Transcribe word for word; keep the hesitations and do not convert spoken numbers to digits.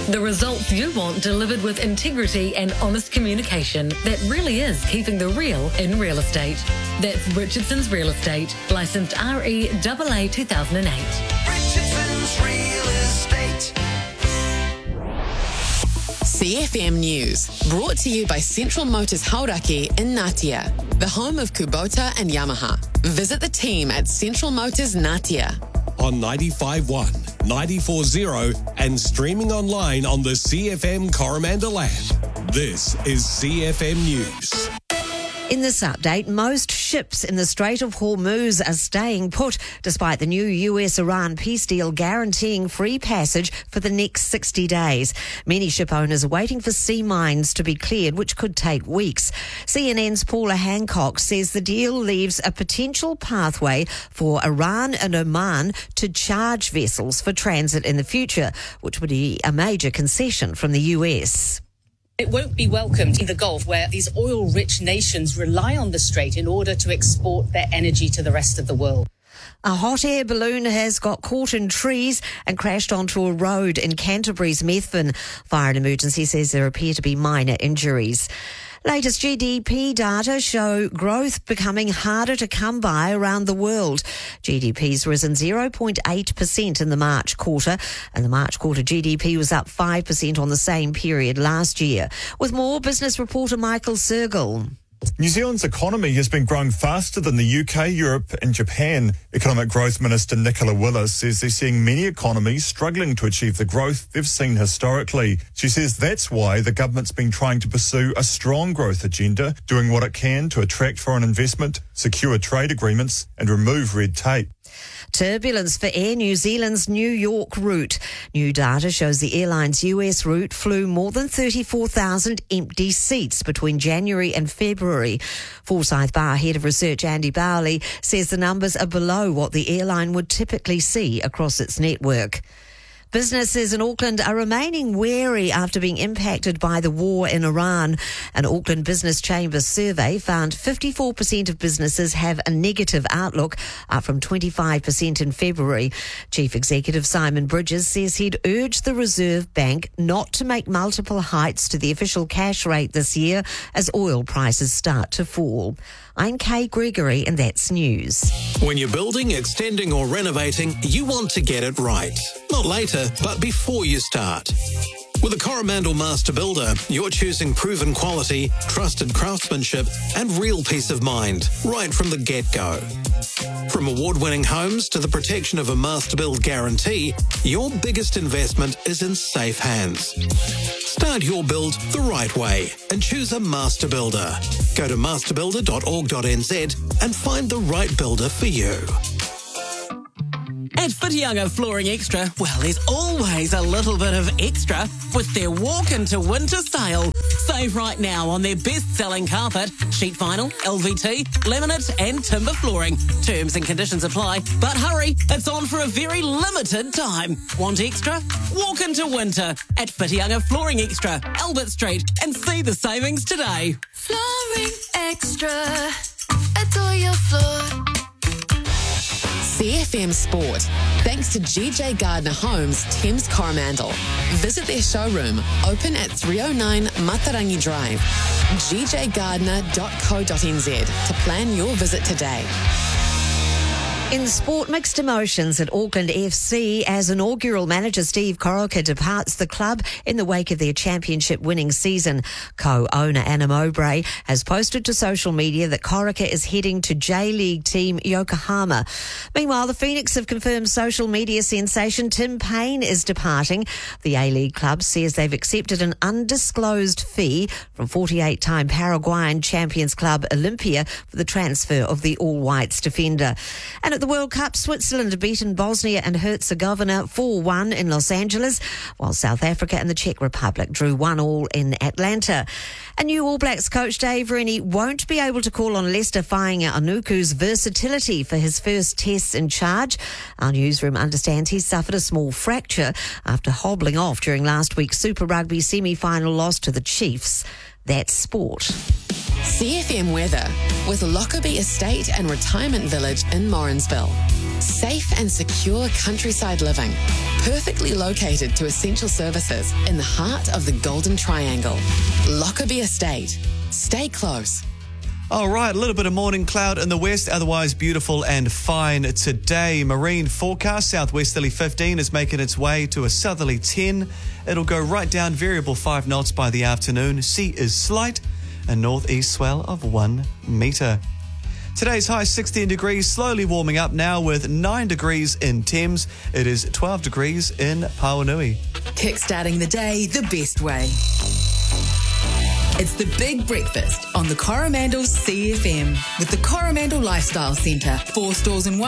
The results you want delivered with integrity and honest communication that really is keeping the real in real estate. That's Richardson's Real Estate, licensed R E A A two thousand eight. Richardson's Real Estate. C F M News, brought to you by Central Motors Hauraki in Ngatea, the home of Kubota and Yamaha. Visit the team at Central Motors Ngatea. On ninety-five point one, ninety-four point zero and streaming online on the C F M Coromandel app. This is C F M News. In this update, most ships in the Strait of Hormuz are staying put despite the new U S Iran peace deal guaranteeing free passage for the next sixty days. Many ship owners are waiting for sea mines to be cleared, which could take weeks. C N N's Paula Hancock says the deal leaves a potential pathway for Iran and Oman to charge vessels for transit in the future, which would be a major concession from the U S. It won't be welcomed in the Gulf, where these oil-rich nations rely on the Strait in order to export their energy to the rest of the world. A hot air balloon has got caught in trees and crashed onto a road in Canterbury's Methven. Fire and Emergency says there appear to be minor injuries. Latest G D P data show growth becoming harder to come by around the world. G D P's risen zero point eight percent in the March quarter, and the March quarter G D P was up five percent on the same period last year. With more, business reporter Michael Sergel. New Zealand's economy has been growing faster than the U K, Europe and Japan. Economic Growth Minister Nicola Willis says they're seeing many economies struggling to achieve the growth they've seen historically. She says that's why the government's been trying to pursue a strong growth agenda, doing what it can to attract foreign investment, secure trade agreements and remove red tape. Turbulence for Air New Zealand's New York route. New data shows the airline's U S route flew more than thirty-four thousand empty seats between January and February. Forsyth Bar Head of Research Andy Bowley says the numbers are below what the airline would typically see across its network. Businesses in Auckland are remaining wary after being impacted by the war in Iran. An Auckland Business Chamber survey found fifty-four percent of businesses have a negative outlook, up from twenty-five percent in February. Chief Executive Simon Bridges says he'd urged the Reserve Bank not to make multiple hikes to the official cash rate this year as oil prices start to fall. I'm Kay Gregory and that's news. When you're building, extending or renovating, you want to get it right. Not later, but before you start. With a Coromandel Master Builder, you're choosing proven quality, trusted craftsmanship and real peace of mind right from the get-go. From award-winning homes to the protection of a Master Build guarantee, your biggest investment is in safe hands. Start your build the right way and choose a Master Builder. Go to master builder dot org dot n z and find the right builder for you. At Whitianga Flooring Extra, well, there's always a little bit of extra with their walk into winter sale. Save right now on their best-selling carpet, sheet vinyl, L V T, laminate and timber flooring. Terms and conditions apply, but hurry, it's on for a very limited time. Want extra? Walk into winter at Whitianga Flooring Extra, Albert Street, and see the savings today. Flooring Extra, adore your floor. C F M Sport. Thanks to G J Gardner Homes, Thames Coromandel. Visit their showroom, open at three oh nine Matarangi Drive. g j gardner dot co dot n z to plan your visit today. In sport, mixed emotions at Auckland F C as inaugural manager Steve Corica departs the club in the wake of their championship-winning season. Co-owner Anna Mowbray has posted to social media that Corica is heading to J-League team Yokohama. Meanwhile, the Phoenix have confirmed social media sensation Tim Payne is departing. The A-League club says they've accepted an undisclosed fee from forty-eight-time Paraguayan champions club Olympia for the transfer of the All-Whites defender. And at the World Cup, Switzerland have beaten Bosnia and Herzegovina four one in Los Angeles, while South Africa and the Czech Republic drew one all in Atlanta. A new All Blacks coach, Dave Rennie, won't be able to call on Lester Fainga'a-Anuku's versatility for his first tests in charge. Our newsroom understands he suffered a small fracture after hobbling off during last week's Super Rugby semi-final loss to the Chiefs. That's sport. C F M weather with Lockerbie Estate and Retirement Village in Morrinsville. Safe and secure countryside living, perfectly located to essential services in the heart of the Golden Triangle. Lockerbie Estate. Stay close. All right, a little bit of morning cloud in the west, otherwise beautiful and fine today. Marine forecast, southwesterly fifteen is making its way to a southerly ten. It'll go right down, variable five knots by the afternoon. Sea is slight, a northeast swell of one metre. Today's high sixteen degrees, slowly warming up now with nine degrees in Thames. It is twelve degrees in Pauanui. Kickstarting the day the best way. It's the Big Breakfast on the Coromandel C F M with the Coromandel Lifestyle Centre. Four stores in one.